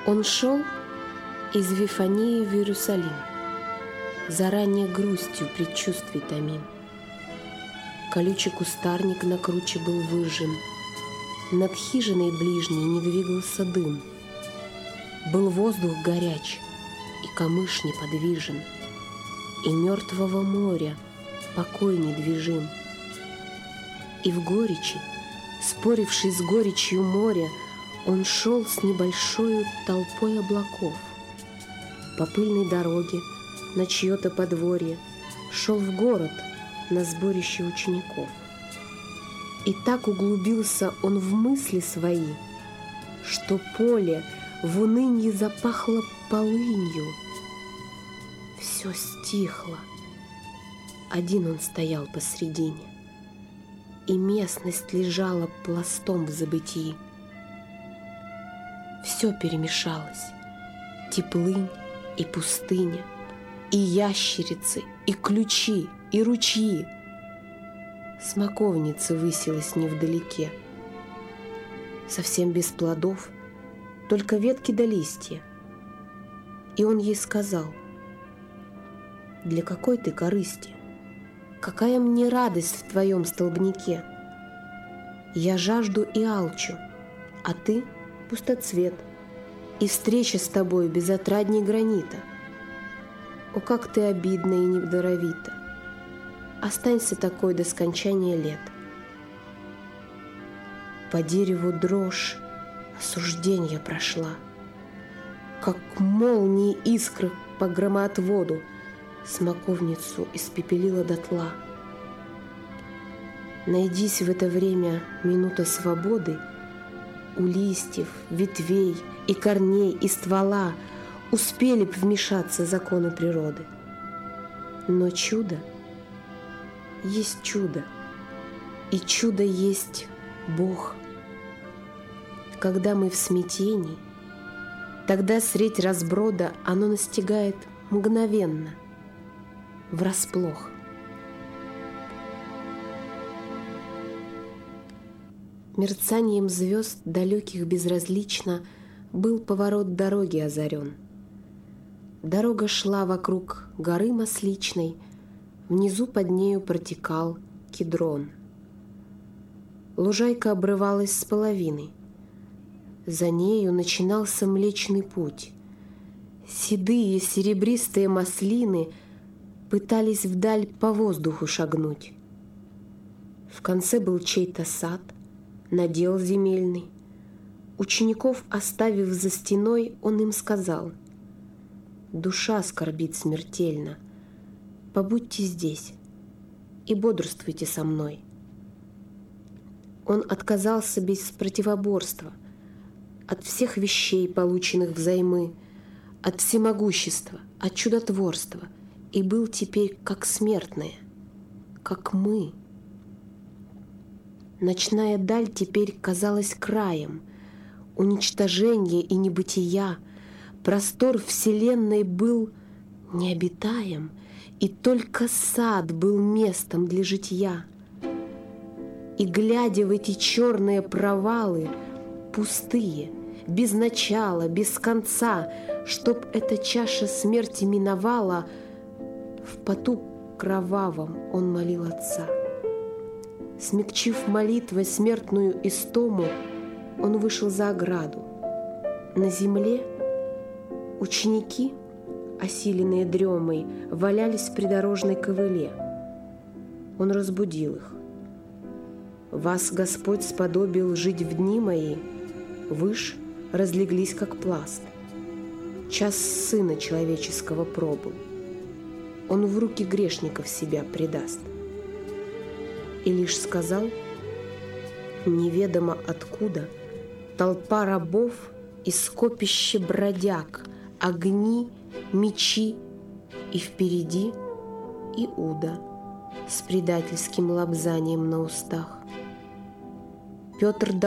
Он шел из Вифании в Иерусалим, заранее грустью предчувствий томим. Колючий кустарник на круче был выжжен, над хижиной ближней не двигался дым. Был воздух горяч, и камыш неподвижен, и мертвого моря покой недвижим. И в горечи, споривший с горечью моря, он шел с небольшой толпой облаков. По пыльной дороге на чье-то подворье шел в город на сборище учеников. И так углубился он в мысли свои, что поле в унынье запахло полынью. Все стихло. Один он стоял посредине, и местность лежала пластом в забытии. Все перемешалось: теплынь и пустыня, и ящерицы, и ключи, и ручьи. Смоковница высилась невдалеке, совсем без плодов, только ветки да листья. И он ей сказал: «Для какой ты корысти? Какая мне радость в твоем столбнике? Я жажду и алчу, а ты — пустоцвет, и встреча с тобой безотрадней гранита. О, как ты обидна и недаровита! Останься такой до скончания лет». По дереву дрожь осужденья прошла, как молнии искры по громоотводу смоковницу испепелила дотла. Найдись в это время минута свободы, у листьев, ветвей и корней и ствола успели б вмешаться законы природы. Но чудо есть чудо, и чудо есть Бог. Когда мы в смятении, тогда средь разброда оно настигает мгновенно, врасплох. Мерцанием звезд далеких безразлично был поворот дороги озарен. Дорога шла вокруг горы Масличной, внизу под нею протекал Кедрон. Лужайка обрывалась с половиной. За нею начинался Млечный Путь. Седые серебристые маслины пытались вдаль по воздуху шагнуть. В конце был чей-то сад, надел земельный. Учеников оставив за стеной, он им сказал: «Душа скорбит смертельно, побудьте здесь и бодрствуйте со мной». Он отказался без противоборства от всех вещей, полученных взаймы, от всемогущества, от чудотворства, и был теперь как смертные, как мы. Ночная даль теперь казалась краем, уничтожения и небытия. Простор вселенной был необитаем, и только сад был местом для житья. И, глядя в эти черные провалы, пустые, без начала, без конца, чтоб эта чаша смерти миновала, в поту кровавом он молил Отца. Смягчив молитвой смертную истому, он вышел за ограду. На земле ученики, осиленные дремой, валялись в придорожной ковыле. Он разбудил их: «Вас Господь сподобил жить в дни мои, вы ж разлеглись, как пласт. Час Сына Человеческого пробыл, Он в руки грешников себя предаст». И лишь сказал, неведомо откуда толпа рабов и скопище бродяг, огни, мечи, и впереди Иуда с предательским лобзанием на устах. Петр